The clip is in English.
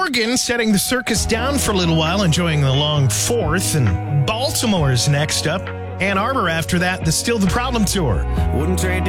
Morgan setting the circus down for a little while, enjoying the long 4th. And Baltimore's next up. Ann Arbor after that, the Still the Problem Tour. Wouldn't trade